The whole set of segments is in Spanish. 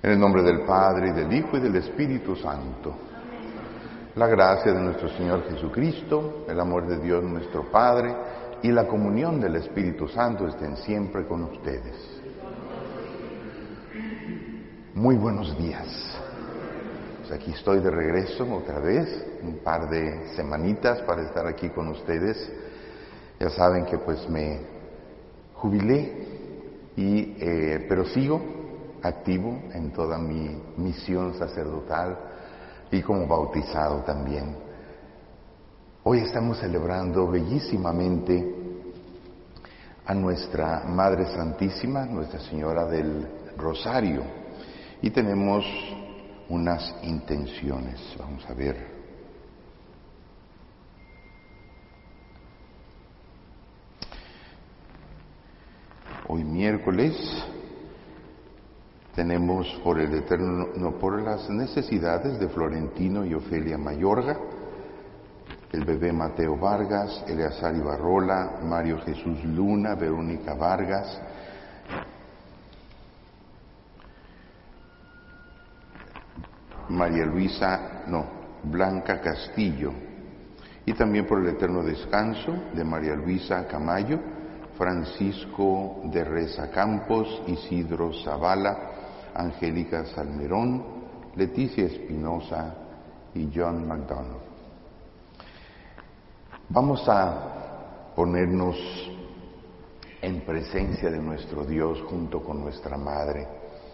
En el nombre del Padre, y del Hijo, y del Espíritu Santo. La gracia de nuestro Señor Jesucristo, el amor de Dios nuestro Padre, y la comunión del Espíritu Santo estén siempre con ustedes. Muy buenos días. Pues aquí estoy de regreso otra vez, un par de semanitas para estar aquí con ustedes. Ya saben que pues me jubilé, pero sigo activo en toda mi misión sacerdotal y como bautizado también. Hoy estamos celebrando bellísimamente a nuestra Madre Santísima, Nuestra Señora del Rosario, y tenemos unas intenciones. Vamos a ver. Hoy miércoles tenemos por las necesidades de Florentino y Ofelia Mayorga, el bebé Mateo Vargas, Eleazar Ibarrola, Mario Jesús Luna, Verónica Vargas, Blanca Castillo, y también por el eterno descanso de María Luisa Camayo, Francisco de Reza Campos, Isidro Zavala, Angélica Salmerón, Leticia Espinosa y John McDonald. Vamos a ponernos en presencia de nuestro Dios junto con nuestra Madre.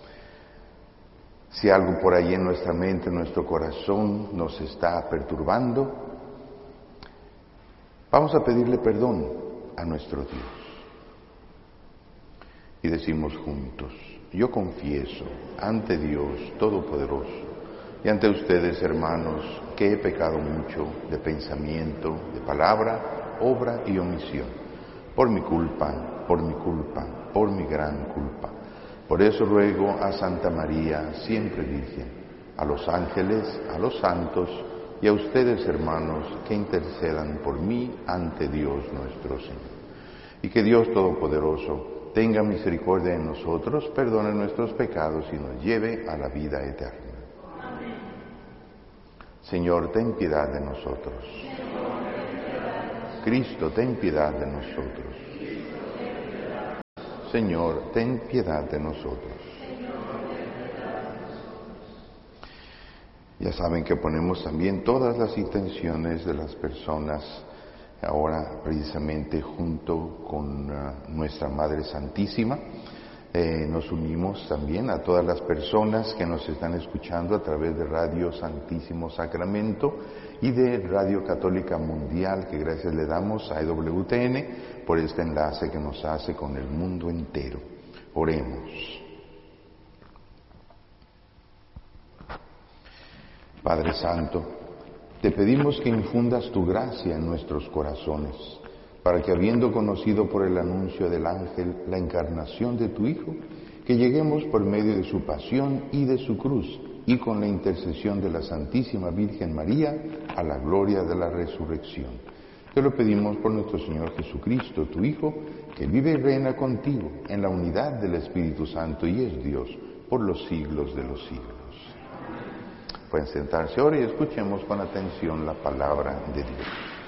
Si algo por ahí en nuestra mente, en nuestro corazón nos está perturbando, vamos a pedirle perdón a nuestro Dios. Y decimos juntos: yo confieso ante Dios Todopoderoso y ante ustedes, hermanos, que he pecado mucho de pensamiento, de palabra, obra y omisión, por mi culpa, por mi gran culpa. Por eso ruego a Santa María, siempre Virgen, a los ángeles, a los santos y a ustedes, hermanos, que intercedan por mí ante Dios nuestro Señor. Y que Dios Todopoderoso tenga misericordia de nosotros, perdone nuestros pecados y nos lleve a la vida eterna. Amén. Señor, ten piedad de nosotros. Cristo, ten piedad de nosotros. Señor, ten piedad de nosotros. Ya saben que ponemos también todas las intenciones de las personas ahora precisamente junto con nuestra Madre Santísima. Nos unimos también a todas las personas que nos están escuchando a través de Radio Santísimo Sacramento y de Radio Católica Mundial, que gracias le damos a EWTN por este enlace que nos hace con el mundo entero. Oremos. Padre Santo, te pedimos que infundas tu gracia en nuestros corazones, para que, habiendo conocido por el anuncio del ángel la encarnación de tu Hijo, que lleguemos por medio de su pasión y de su cruz, y con la intercesión de la Santísima Virgen María, a la gloria de la resurrección. Te lo pedimos por nuestro Señor Jesucristo, tu Hijo, que vive y reina contigo en la unidad del Espíritu Santo y es Dios por los siglos de los siglos. Pueden sentarse ahora y escuchemos con atención la palabra de Dios.